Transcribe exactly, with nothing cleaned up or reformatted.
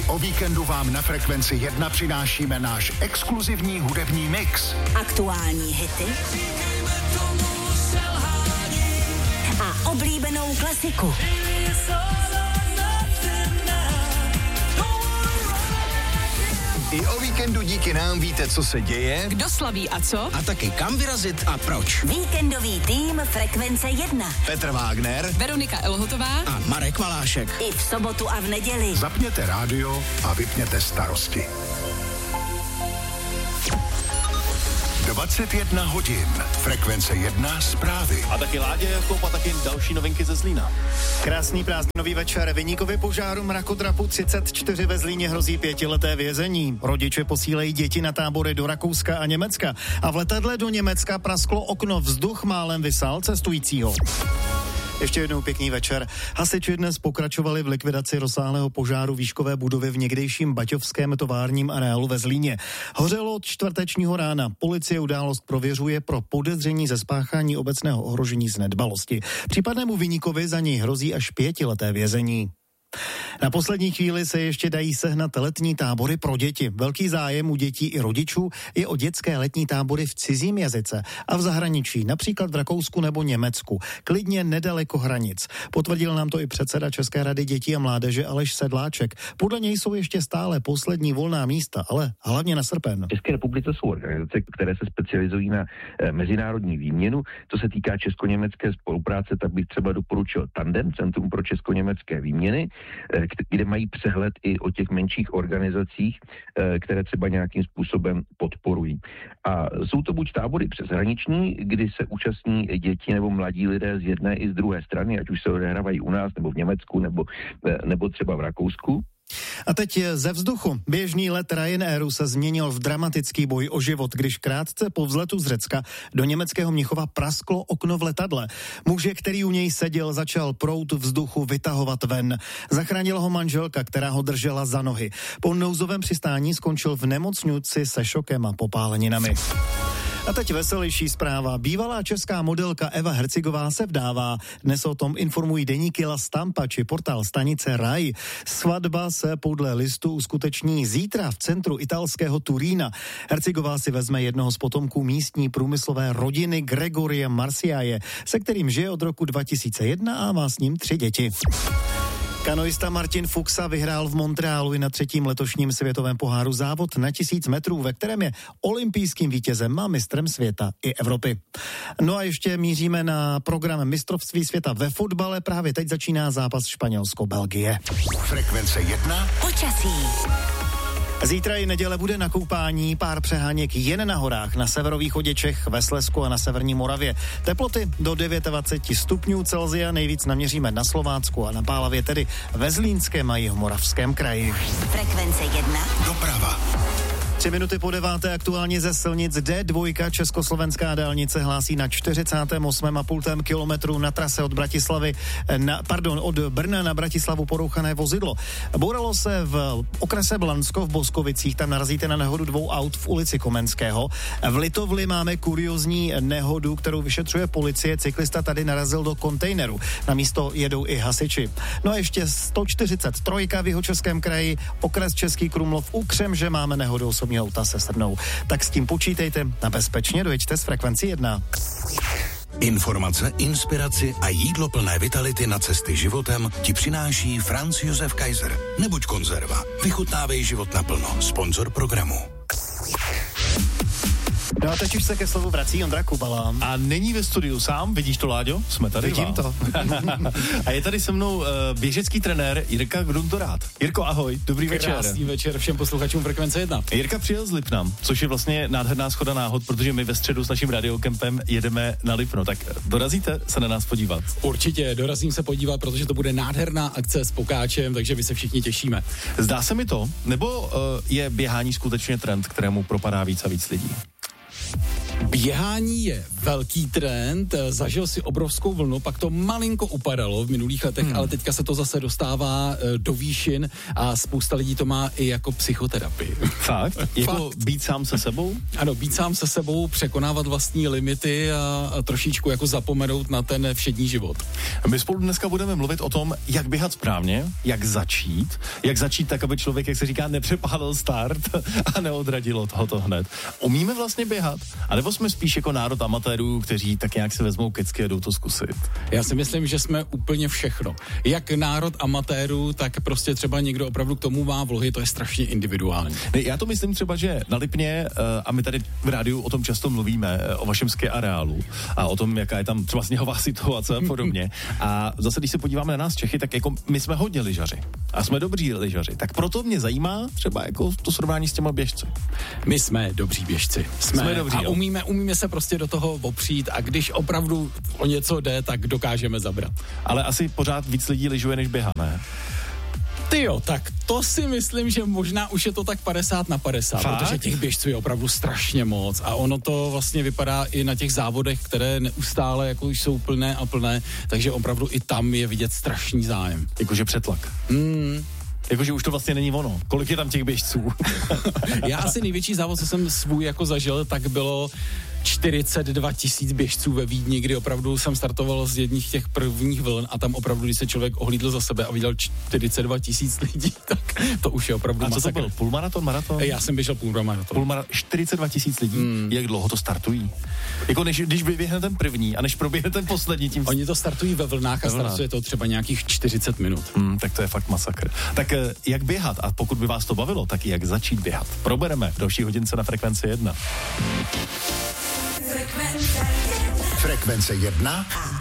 O víkendu vám na Frekvenci jedna přinášíme náš exkluzivní hudební mix. Aktuální hity a oblíbenou klasiku. I o víkendu díky nám víte, co se děje, kdo slaví a co, a taky kam vyrazit a proč. Víkendový tým Frekvence jedna. Petr Wagner, Veronika Elhotová a Marek Malášek. I v sobotu a v neděli. Zapněte rádio a vypněte starosti. dvacet jedna hodin. Frekvence jedna zprávy. A taky Ládě Jakub a taky další novinky ze Zlína. Krásný prázdninový večer. Viníkovi požáru mrakodrapu třicet čtyři ve Zlíně hrozí pětileté vězení. Rodiče posílejí děti na tábory do Rakouska a Německa. A v letadle do Německa prasklo okno, vzduch málem vysál cestujícího. Ještě jednou pěkný večer. Hasiči dnes pokračovali v likvidaci rozsáhlého požáru výškové budovy v někdejším baťovském továrním areálu ve Zlíně. Hořelo od čtvrtečního rána. Policie událost prověřuje pro podezření ze spáchání obecného ohrožení z nedbalosti. Případnému viníkovi za něj hrozí až pětileté vězení. Na poslední chvíli se ještě dají sehnat letní tábory pro děti. Velký zájem u dětí i rodičů je o dětské letní tábory v cizím jazyce a v zahraničí, například v Rakousku nebo Německu, klidně nedaleko hranic. Potvrdil nám to i předseda České rady dětí a mládeže Aleš Sedláček. Podle něj jsou ještě stále poslední volná místa, ale hlavně na srpen. V České republice jsou organizace, které se specializují na e, mezinárodní výměnu. To se týká česko-německé spolupráce, tak bych třeba doporučil Tandem, Centrum pro česko-německé výměny, kde mají přehled i o těch menších organizacích, které třeba nějakým způsobem podporují. A jsou to buď tábory přeshraniční, kdy se účastní děti nebo mladí lidé z jedné i z druhé strany, ať už se odehrávají u nás, nebo v Německu, nebo, nebo třeba v Rakousku. A teď ze vzduchu. Běžný let Ryanairu se změnil v dramatický boj o život, když krátce po vzletu z Řecka do německého Mnichova prasklo okno v letadle. Muže, který u něj seděl, začal proud vzduchu vytahovat ven. Zachránila ho manželka, která ho držela za nohy. Po nouzovém přistání skončil v nemocnici se šokem a popáleninami. A teď veselější zpráva. Bývalá česká modelka Eva Hercigová se vdává. Dnes o tom informují deníky La Stampa či portál stanice Rai. Svatba se podle listu uskuteční zítra v centru italského Turína. Hercigová si vezme jednoho z potomků místní průmyslové rodiny Gregoria Marciaje, se kterým žije od roku dva tisíce jedna a má s ním tři děti. Kanoista Martin Fuxa vyhrál v Montrealu i na třetím letošním světovém poháru závod na tisíc metrů, ve kterém je olympijským vítězem a mistrem světa i Evropy. No a ještě míříme na program mistrovství světa ve fotbale. Právě teď začíná zápas Španělsko-Belgie. Frekvence jedna. Počasí. Zítra i neděle bude na koupání, pár přeháněk jen na horách, na severovýchodě Čech, ve Slezsku a na severní Moravě. Teploty do dvacet devět stupňů Celsia, nejvíc naměříme na Slovácku a na Pálavě, tedy ve Zlínském a Jihomoravském kraji. Frekvence jedna. Doprava. Tři minuty po deváté aktuálně ze silnic D dva československá dálnice hlásí na čtyřicátém osmém a půl kilometru na trase od Bratislavy, na, pardon, od Brna na Bratislavu porouchané vozidlo. Bouralo se v okrese Blansko v Boskovicích, tam narazíte na nehodu dvou aut v ulici Komenského. V Litovli máme kuriozní nehodu, kterou vyšetřuje policie, cyklista tady narazil do kontejneru. Na místo jedou i hasiči. No a ještě sto čtyřicet tři v Jihočeském kraji, okres Český Krumlov u Křemže máme nehodu osobního auta se srnou. Tak s tím počítejte a bezpečně dojeďte z Frekvenci jedna. Informace, inspiraci a jídlo plné vitality na cesty životem ti přináší Franz Josef Kaiser. Nebuď konzerva. Vychutnávej život naplno. Sponzor programu. No a teď už se ke slovu vrací Ondra Kubala. A není ve studiu sám, vidíš to, Láďo? Jsme tady. Vidím to. A je tady se mnou uh, běžecký trenér Jirka Gruntorát. Jirko, ahoj, dobrý večer. Krásný večer všem posluchačům Frekvence jedna. Jirka přijel z Lipna, což je vlastně nádherná shoda náhod, protože my ve středu s naším radiokempem jedeme na Lipno. Tak dorazíte se na nás podívat? Určitě, dorazím se podívat, protože to bude nádherná akce s pokáčem, takže my se všichni těšíme. Zdá se mi to, nebo uh, je běhání skutečně trend, kterému propadá víc a víc lidí? Běhání je velký trend, zažil si obrovskou vlnu, pak to malinko upadalo v minulých letech, hmm. ale teďka se to zase dostává do výšin a spousta lidí to má i jako psychoterapii. Fakt? Jako být sám se sebou? Ano, být sám se sebou, překonávat vlastní limity a, a trošičku jako zapomenout na ten všední život. My spolu dneska budeme mluvit o tom, jak běhat správně, jak začít, jak začít tak, aby člověk, jak se říká, nepřepálil start a neodradilo tohoto hned. Umíme vlastně běhat? A nebo jsme spíš jako národ amatérů, kteří tak nějak si vezmou kecky a jdou to zkusit? Já si myslím, že jsme úplně všechno. Jak národ amatérů, tak prostě třeba někdo opravdu k tomu má vlohy, to je strašně individuální. Ne, já to myslím třeba, že na Lipně, a my tady v rádiu o tom často mluvíme, o vašem ski areálu a o tom, jaká je tam třeba sněhová situace a podobně. A zase, když se podíváme na nás Čechy, tak jako my jsme hodně lyžaři a jsme dobří lyžaři. Tak proto mě zajímá třeba jako to srovnání s těma běžci. My jsme dobří běžci. Jsme, jsme dobří, a umíme, umíme se prostě do toho opřít a když opravdu o něco jde, tak dokážeme zabrat. Ale asi pořád víc lidí lyžuje, než běhá, ne? Tyjo, tak to si myslím, že možná už je to tak padesát na padesát, Fakt? Protože těch běžců je opravdu strašně moc a ono to vlastně vypadá i na těch závodech, které neustále jako už jsou plné a plné, takže opravdu i tam je vidět strašný zájem. Jakože přetlak. Hmm. Jakože už to vlastně není ono. Kolik je tam těch běžců? Já asi největší závod, co jsem svůj jako zažil, tak bylo čtyřicet dva tisíc běžců ve Vídni, kdy opravdu jsem startoval z jedních těch prvních vln a tam opravdu, když se člověk ohlídl za sebe a viděl čtyřicet dva tisíc lidí, tak to už je opravdu masakr. A co masakr. to byl? Půlmaraton, maraton? Já jsem běžel půlmaraton. Půlmaraton, čtyřicet dva tisíc lidí. Hmm. Jak dlouho to startují? Jako než, když vyběhne ten první a než proběhne ten poslední tím... Oni to startují ve vlnách a startuje to třeba nějakých čtyřicet minut. Hmm, tak to je fakt masakr. Tak jak běhat? A pokud by vás to bavilo, tak jak začít běhat? Probereme v další hodince na Frekvenci jedna. Frekvence jedna.